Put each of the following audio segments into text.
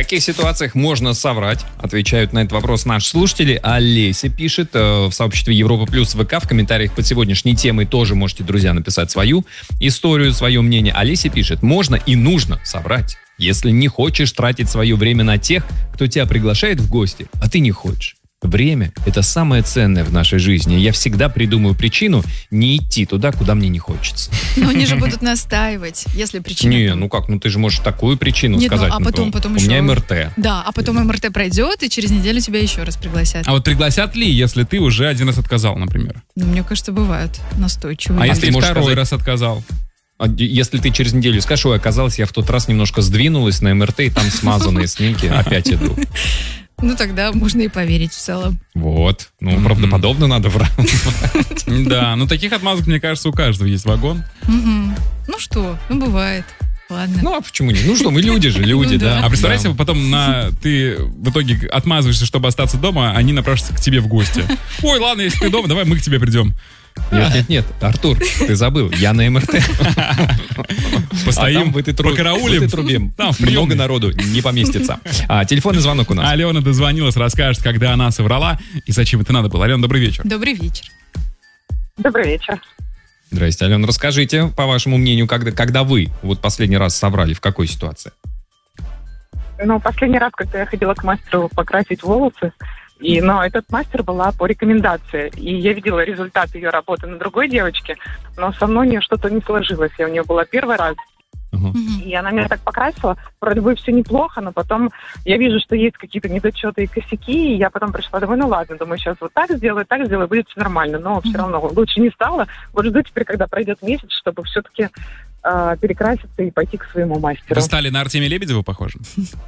каких ситуациях можно соврать? Отвечают на этот вопрос наши слушатели. Олеся пишет в сообществе Европа Плюс ВК. В комментариях под сегодняшней темой тоже можете, друзья, написать свою историю, свое мнение. Олеся пишет: можно и нужно соврать, если не хочешь тратить свое время на тех, кто тебя приглашает в гости, а ты не хочешь. Время – это самое ценное в нашей жизни. Я всегда придумаю причину не идти туда, куда мне не хочется. Но они же будут настаивать, если причина... Не, ну как, ну ты же можешь такую причину сказать. А потом у еще... меня МРТ. Да, а потом МРТ пройдет, и через неделю тебя еще раз пригласят. А вот пригласят ли, если ты уже один раз отказал, например? Ну, мне кажется, бывают настойчивые. А если можешь второй сказать... раз отказал? Если ты через неделю скажешь: ой, оказалось, я в тот раз немножко сдвинулась на МРТ, и там смазанные снимки, опять иду. Ну, тогда можно и поверить в целом. Вот. Ну, правдоподобно надо врать. Да, ну таких отмазок, мне кажется, у каждого есть вагон. Ну что, ну бывает. Ладно. Ну, а почему нет? Ну что, мы люди же, люди, Ну да. да. А представляете, потом ты в итоге отмазываешься, чтобы остаться дома, они напрашиваются к тебе в гости. Ой, ладно, если ты дома, давай мы к тебе придем. Нет, Артур, ты забыл, я на МРТ. Постоим, в этой покараулим. трубе Там в много приемной. народу не поместится. Телефонный звонок у нас. Алена дозвонилась, расскажет, когда она соврала и зачем это надо было. Алена, добрый вечер. Добрый вечер. Добрый вечер. Здрасте, Алена, расскажите, по вашему мнению, когда вы вот последний раз соврали, в какой ситуации? Ну, последний раз, когда я ходила к мастеру покрасить волосы, но этот мастер была по рекомендации, и я видела результат ее работы на другой девочке, но со мной у нее что-то не сложилось. Я у нее была первый раз, и она меня так покрасила, вроде бы все неплохо, но потом я вижу, что есть какие-то недочеты и косяки, и я потом пришла домой, ну ладно, думаю, сейчас вот так сделаю, будет все нормально, но все равно лучше не стало. Вот жду теперь, когда пройдет месяц, чтобы все-таки перекраситься и пойти к своему мастеру. Вы стали на Артемия Лебедева похожим?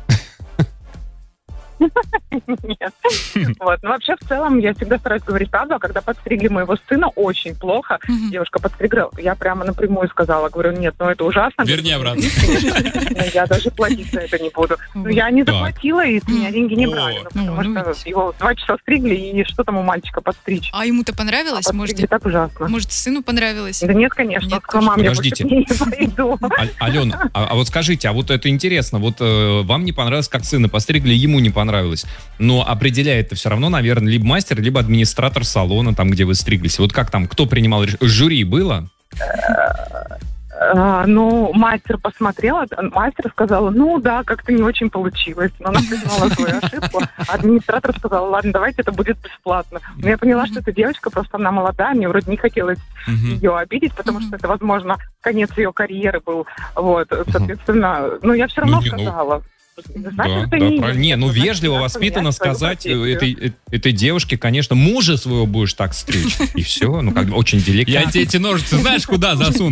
Нет. Вот. Но вообще, в целом, я всегда стараюсь говорить правду, а когда подстригли моего сына очень плохо, девушка подстригла, я прямо напрямую сказала, говорю, нет, ну это ужасно. Верни обратно. Я даже платить за это не буду. Ну, я не заплатила, и с меня деньги не брали. Потому что его 2 часа стригли, и что там у мальчика подстричь? А ему-то понравилось? Подстригли так ужасно. Может, сыну понравилось? Да нет, конечно. Нет, к маме я Подождите. больше к ней не пойду. Алена, а вот скажите, а вот это интересно, вот вам не понравилось, как сына постригли, ему не понравилось, но определяет это все равно, наверное, либо мастер, либо администратор салона, там, где вы стриглись. Вот как там, кто принимал решение? Жюри было? Ну, мастер посмотрела, мастер сказала, ну да, как-то не очень получилось, но она признала свою ошибку. Администратор сказал, ладно, давайте это будет бесплатно. Но я поняла, что эта девочка, просто она молодая, мне вроде не хотелось ее обидеть, потому что это, возможно, конец ее карьеры был. Вот, соответственно, но я все равно сказала. Значит, правильно. Не, ну вежливо, воспитанно сказать этой девушке, конечно, мужа своего будешь так стричь. И все, ну как бы очень деликатно. Я тебе эти ножницы знаешь, куда засуну?